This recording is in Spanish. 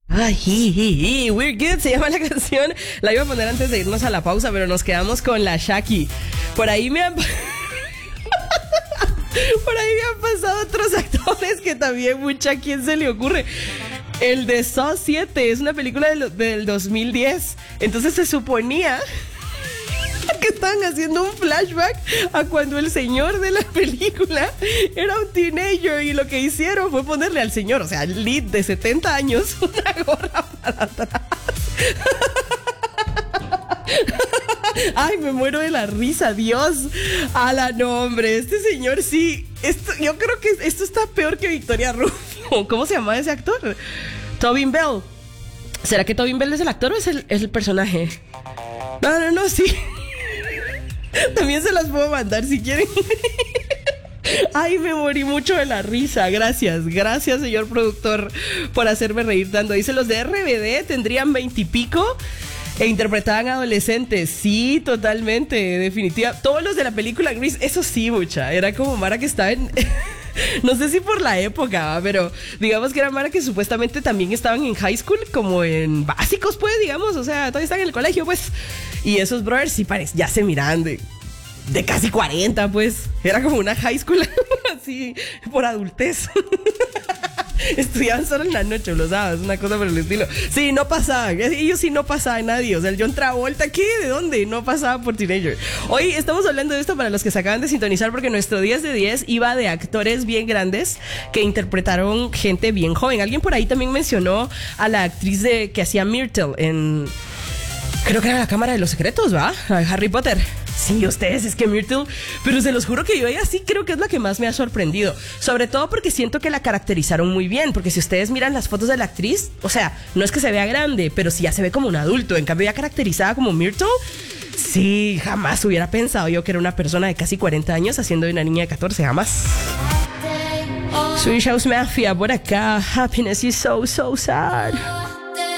Ay, We're Good se llama la canción. La iba a poner antes de irnos a la pausa, pero nos quedamos con la Shaki. Por ahí me han pasado otros actores que también, mucha, ¿a quién se le ocurre? El de Saw 7 es una película del 2010. Entonces se suponía que estaban haciendo un flashback a cuando el señor de la película era un teenager, y lo que hicieron fue ponerle al señor, o sea, al lead de 70 años, una gorra para atrás. Ay, me muero de la risa, Dios. A la nombre, este señor sí. Yo creo que esto está peor que Victoria Rufo. ¿Cómo se llama ese actor? Tobin Bell. ¿Será que Tobin Bell es el actor o es el personaje? No, sí. También se las puedo mandar si quieren. Ay, me morí mucho de la risa. Gracias, señor productor, por hacerme reír tanto. Dice, los de RBD tendrían 20 y pico e interpretaban adolescentes. Sí, totalmente, definitiva. Todos los de la película Grease, eso sí, mucha. Era como Mara que estaba en... No sé si por la época, pero digamos que era Mara que supuestamente también estaban en high school, como en básicos, pues, digamos. O sea, todavía están en el colegio, pues. Y esos brothers sí ya se miraban de casi 40, pues. Era como una high school, así, por adultez. Estudiaban solo en la noche, los sábados, una cosa por el estilo. Sí, no pasaba, ellos sí no pasaba nadie. O sea, el John Travolta, ¿qué? ¿De dónde? No pasaba por teenager. Hoy estamos hablando de esto para los que se acaban de sintonizar, porque nuestro 10 de 10 iba de actores bien grandes que interpretaron gente bien joven. Alguien por ahí también mencionó a la actriz que hacía Myrtle en... Creo que era la Cámara de los Secretos, ¿va? La de Harry Potter. Sí, ustedes, es que Myrtle, pero se los juro que yo ella sí creo que es la que más me ha sorprendido. Sobre todo porque siento que la caracterizaron muy bien. Porque si ustedes miran las fotos de la actriz, o sea, no es que se vea grande, pero sí ya se ve como un adulto. En cambio, ya caracterizada como Myrtle, sí, jamás hubiera pensado yo que era una persona de casi 40 años haciendo de una niña de 14, jamás. Swedish House Mafia por acá. Happiness is so sad.